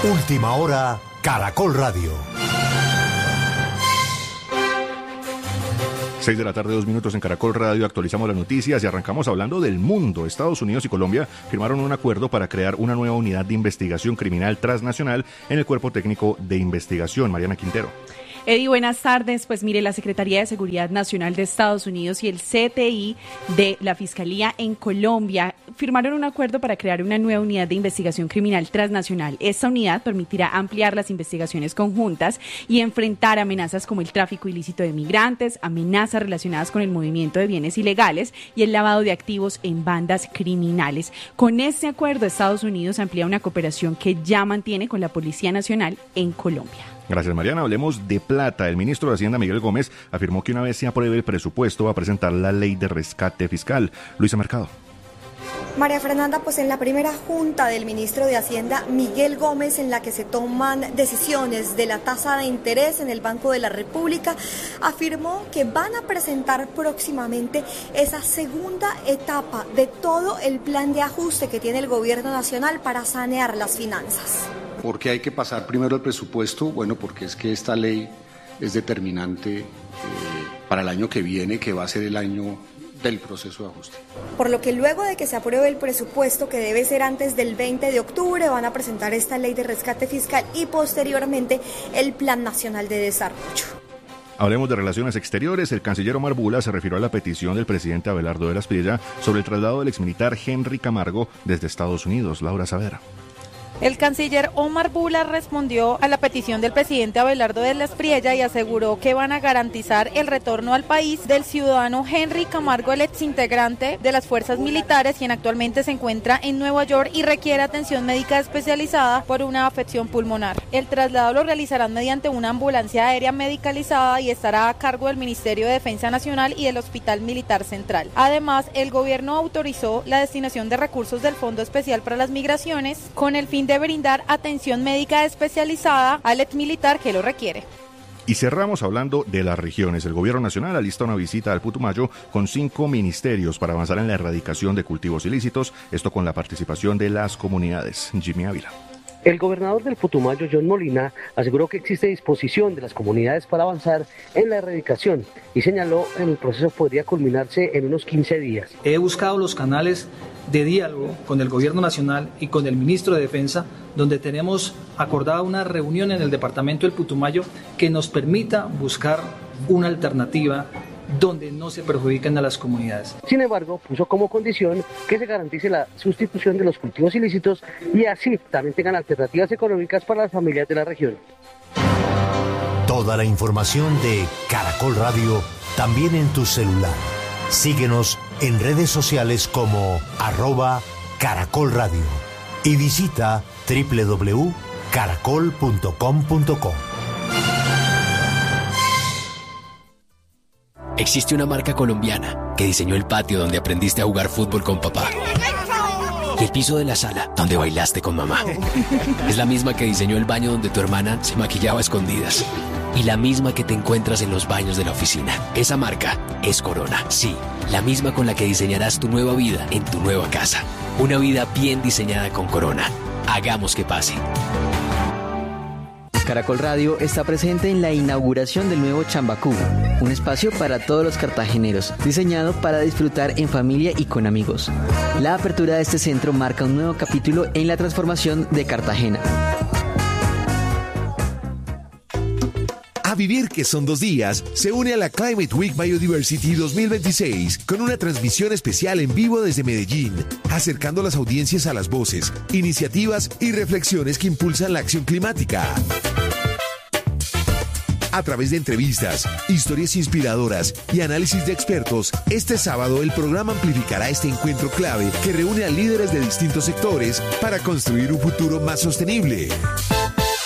Última hora, Caracol Radio. 6 de la tarde, 2 minutos en Caracol Radio. Actualizamos las noticias y arrancamos hablando del mundo. Estados Unidos y Colombia firmaron un acuerdo para crear una nueva unidad de investigación criminal transnacional en el Cuerpo Técnico de Investigación. Mariana Quintero. Eddie, buenas tardes. Pues mire, la Secretaría de Seguridad Nacional de Estados Unidos y el CTI de la Fiscalía en Colombia firmaron un acuerdo para crear una nueva unidad de investigación criminal transnacional. Esta unidad permitirá ampliar las investigaciones conjuntas y enfrentar amenazas como el tráfico ilícito de migrantes, amenazas relacionadas con el movimiento de bienes ilegales y el lavado de activos en bandas criminales. Con este acuerdo, Estados Unidos amplía una cooperación que ya mantiene con la Policía Nacional en Colombia. Gracias, Mariana. Hablemos de plata. El ministro de Hacienda, Miguel Gómez, afirmó que una vez se apruebe el presupuesto va a presentar la ley de rescate fiscal. Luisa Mercado. María Fernanda, pues en la primera junta del ministro de Hacienda, Miguel Gómez, en la que se toman decisiones de la tasa de interés en el Banco de la República, afirmó que van a presentar próximamente esa segunda etapa de todo el plan de ajuste que tiene el gobierno nacional para sanear las finanzas. ¿Por qué hay que pasar primero el presupuesto? Bueno, porque es que esta ley es determinante para el año que viene, que va a ser el año del proceso de ajuste. Por lo que luego de que se apruebe el presupuesto, que debe ser antes del 20 de octubre, van a presentar esta ley de rescate fiscal y posteriormente el Plan Nacional de Desarrollo. Hablemos de relaciones exteriores. El canciller Omar Bula se refirió a la petición del presidente Abelardo de la Espriella sobre el traslado del exmilitar Henry Camargo desde Estados Unidos. Laura Saavedra. El canciller Omar Bula respondió a la petición del presidente Abelardo de la Espriella y aseguró que van a garantizar el retorno al país del ciudadano Henry Camargo, el exintegrante de las fuerzas militares, quien actualmente se encuentra en Nueva York y requiere atención médica especializada por una afección pulmonar. El traslado lo realizarán mediante una ambulancia aérea medicalizada y estará a cargo del Ministerio de Defensa Nacional y del Hospital Militar Central. Además, el gobierno autorizó la destinación de recursos del Fondo Especial para las Migraciones con el fin de brindar atención médica especializada al exmilitar que lo requiere. Y cerramos hablando de las regiones. El gobierno nacional alista una visita al Putumayo con 5 ministerios para avanzar en la erradicación de cultivos ilícitos, esto con la participación de las comunidades. Jimmy Ávila. El gobernador del Putumayo, John Molina, aseguró que existe disposición de las comunidades para avanzar en la erradicación y señaló que el proceso podría culminarse en unos 15 días. He buscado los canales de diálogo con el gobierno nacional y con el ministro de Defensa, donde tenemos acordada una reunión en el departamento del Putumayo que nos permita buscar una alternativa donde no se perjudiquen a las comunidades. Sin embargo, puso como condición que se garantice la sustitución de los cultivos ilícitos y así también tengan alternativas económicas para las familias de la región. Toda la información de Caracol Radio también en tu celular. Síguenos en redes sociales como @Caracol Radio y visita www.caracol.com.co. Existe una marca colombiana que diseñó el patio donde aprendiste a jugar fútbol con papá y el piso de la sala donde bailaste con mamá. Es la misma que diseñó el baño donde tu hermana se maquillaba a escondidas y la misma que te encuentras en los baños de la oficina. Esa marca es Corona. Sí, la misma con la que diseñarás tu nueva vida en tu nueva casa. Una vida bien diseñada con Corona. Hagamos que pase. Caracol Radio está presente en la inauguración del nuevo Chambacú, un espacio para todos los cartageneros, diseñado para disfrutar en familia y con amigos. La apertura de este centro marca un nuevo capítulo en la transformación de Cartagena. A vivir que son 2 días, se une a la Climate Week Biodiversity 2026 con una transmisión especial en vivo desde Medellín, acercando las audiencias a las voces, iniciativas y reflexiones que impulsan la acción climática. A través de entrevistas, historias inspiradoras y análisis de expertos, este sábado el programa amplificará este encuentro clave que reúne a líderes de distintos sectores para construir un futuro más sostenible.